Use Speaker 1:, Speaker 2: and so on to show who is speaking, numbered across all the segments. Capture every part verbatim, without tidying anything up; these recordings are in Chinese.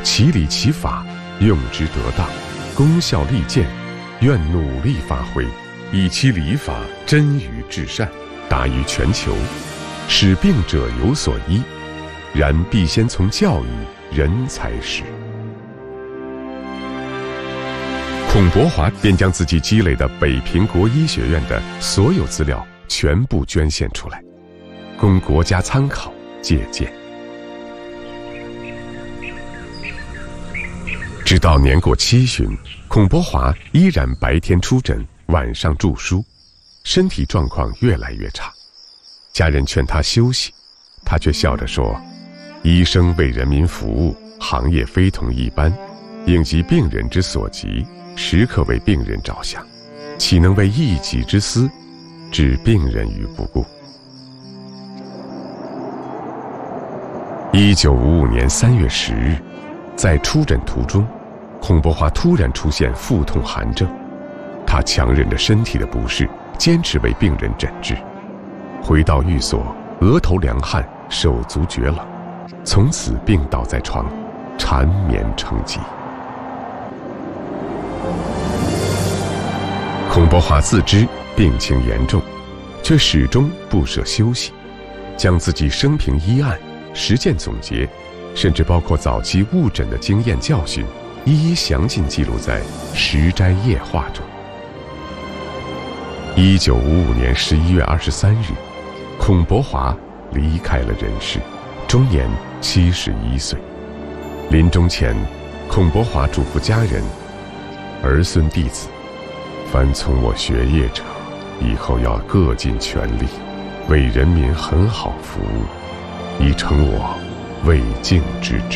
Speaker 1: 其理其法，用之得当，功效力荐，愿努力发挥，以其理法臻于至善，达于全球，使病者有所医，然必先从教育人才始。孔伯华便将自己积累的北平国医学院的所有资料全部捐献出来，供国家参考借鉴。直到年过七旬，孔伯华依然白天出诊，晚上著书，身体状况越来越差。家人劝他休息，他却笑着说：医生为人民服务，行业非同一般，应急病人之所急，时刻为病人着想，岂能为一己之私，置病人于不顾。一九五五年三月十日，在出诊途中，孔伯华突然出现腹痛寒症，他强忍着身体的不适，坚持为病人诊治。回到寓所，额头凉汗，手足厥冷，从此病倒在床，缠绵成疾。孔伯华自知病情严重，却始终不舍休息，将自己生平医案、实践总结，甚至包括早期误诊的经验教训，一一详尽记录在《食斋夜话》中。一九五五年十一月二十三日，孔伯华离开了人世，终年七十一岁。临终前，孔伯华嘱咐家人：儿孙弟子，凡从我学业者，以后要各尽全力，为人民很好服务，以成我未竟之志。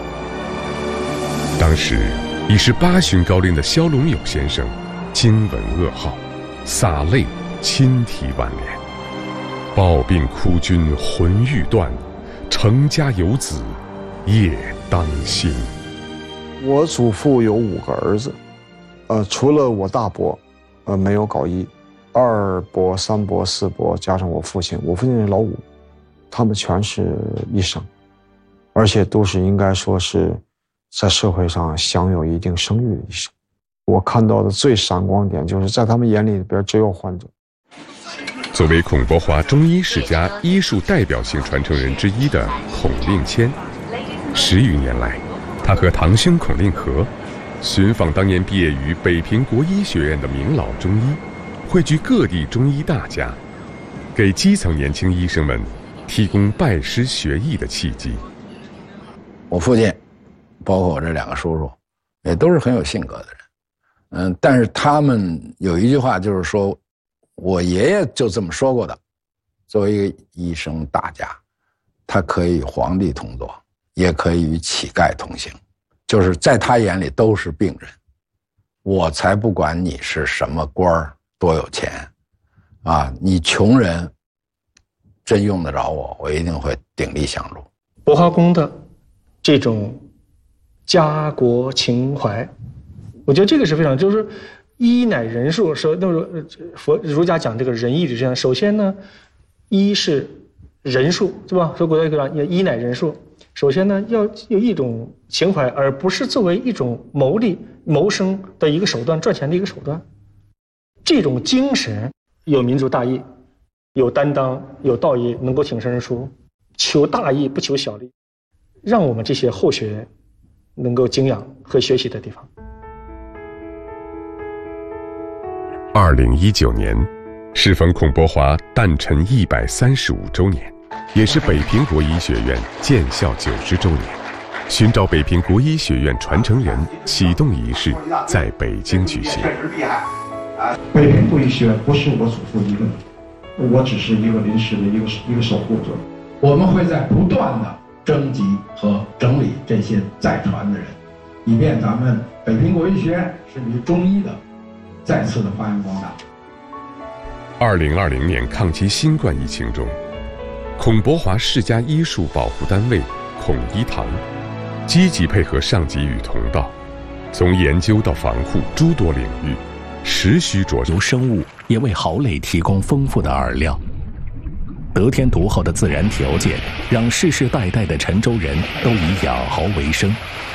Speaker 1: 当时已是八旬高龄的萧龙友先生，惊闻噩耗，洒泪亲涕万连。抱病哭君魂欲断，成家有子夜当心。
Speaker 2: 我祖父有五个儿子，呃，除了我大伯，呃，没有搞医，二伯、三伯、四伯加上我父亲，我父亲是老五，他们全是医生，而且都是应该说是在社会上享有一定声誉的医生。我看到的最闪光点就是在他们眼里边只有患者。
Speaker 1: 作为孔伯华中医世家医术代表性传承人之一的孔令谦，十余年来，他和堂兄孔令和寻访当年毕业于北平国医学院的名老中医，汇聚各地中医大家，给基层年轻医生们提供拜师学艺的契机。
Speaker 3: 我父亲，包括我这两个叔叔，也都是很有性格的人。嗯，但是他们有一句话就是说，我爷爷就这么说过的，作为一个医生大家，他可以与皇帝同坐，也可以与乞丐同行，就是在他眼里都是病人。我才不管你是什么官儿，多有钱啊，你穷人真用得着我，我一定会鼎力相助。
Speaker 4: 伯华宫的这种家国情怀，我觉得这个是非常，就是医乃仁术，说那么佛儒家讲这个仁义之争，首先呢，医是仁术，对吧？说古代讲医乃仁术，首先呢要有一种情怀，而不是作为一种谋利谋生的一个手段，赚钱的一个手段。这种精神有民族大义，有担当，有道义，能够挺身而出，求大义不求小利，让我们这些后学能够敬仰和学习的地方。
Speaker 1: 二零一九年，适逢孔伯华诞辰一百三十五周年，也是北平国医学院建校九十周年。寻找北平国医学院传承人启动仪式在北京举行。
Speaker 5: 北平国医学院不是我祖父一个人，我只是一个临时的一个一个守护者。我们会在不断的征集和整理这些在传的人，以便咱们北平国医学院甚至于中医的再次的发扬光大。
Speaker 1: 二零二零年抗击新冠疫情中，孔伯华世家医术保护单位孔医堂积极配合上级与同道，从研究到防护诸多领域，实需着
Speaker 6: 由生物也为郝磊提供丰富的饵料。得天独厚的自然条件，让世世代代的陈州人都以养蚝为生，